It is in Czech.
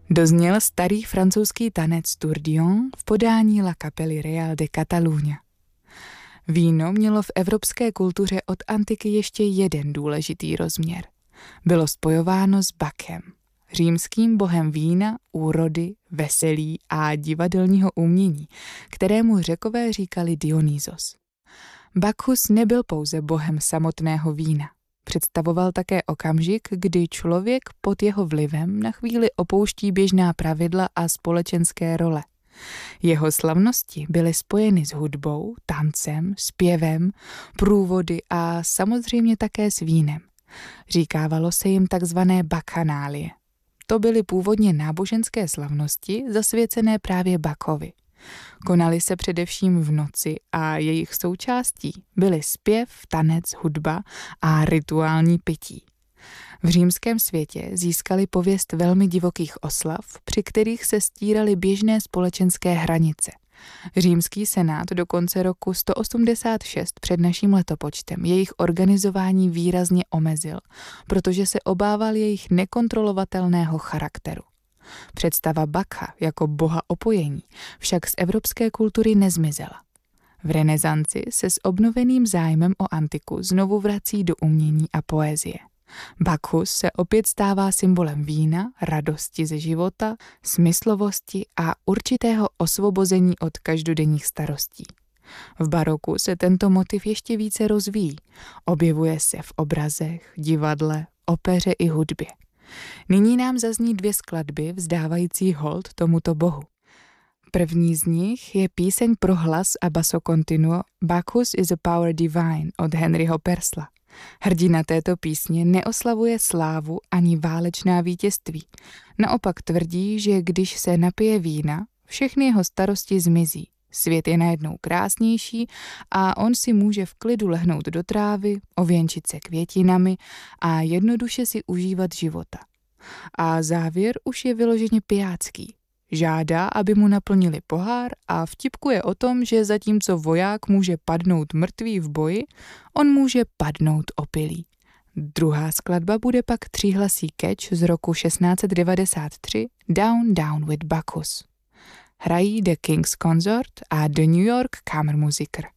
Dozněl starý francouzský tanec Tourbillon v podání La Capelle Real de Catalunya. Víno mělo v evropské kultuře od antiky ještě jeden důležitý rozměr. Bylo spojováno s Bachem, římským bohem vína, úrody, veselí a divadelního umění, kterému Řekové říkali Dionysos. Bacchus nebyl pouze bohem samotného vína. Představoval také okamžik, kdy člověk pod jeho vlivem na chvíli opouští běžná pravidla a společenské role. Jeho slavnosti byly spojeny s hudbou, tancem, zpěvem, průvody a samozřejmě také s vínem. Říkávalo se jim takzvané bakanálie. To byly původně náboženské slavnosti zasvěcené právě Bakovi. Konaly se především v noci a jejich součástí byly zpěv, tanec, hudba a rituální pití. V římském světě získali pověst velmi divokých oslav, při kterých se stíraly běžné společenské hranice. Římský senát do konce roku 186 před naším letopočtem jejich organizování výrazně omezil, protože se obával jejich nekontrolovatelného charakteru. Představa Bacha jako boha opojení však z evropské kultury nezmizela. V renesanci se s obnoveným zájmem o antiku znovu vrací do umění a poezie. Bacchus se opět stává symbolem vína, radosti ze života, smyslovosti a určitého osvobození od každodenních starostí. V baroku se tento motiv ještě více rozvíjí. Objevuje se v obrazech, divadle, opeře i hudbě. Nyní nám zazní 2 skladby vzdávající hold tomuto bohu. První z nich je píseň pro hlas a basso continuo Bacchus is a Power Divine od Henryho Purcella. Hrdina této písně neoslavuje slávu ani válečná vítězství. Naopak tvrdí, že když se napije vína, všechny jeho starosti zmizí. Svět je najednou krásnější a on si může v klidu lehnout do trávy, ověnčit se květinami a jednoduše si užívat života. A závěr už je vyloženě pijácký. Žádá, aby mu naplnili pohár a vtipkuje o tom, že zatímco voják může padnout mrtvý v boji, on může padnout opilý. Druhá skladba bude pak tříhlasý catch z roku 1693 Down, Down with Bacchus. Hrají The King's Consort a The New York Kammermusiker.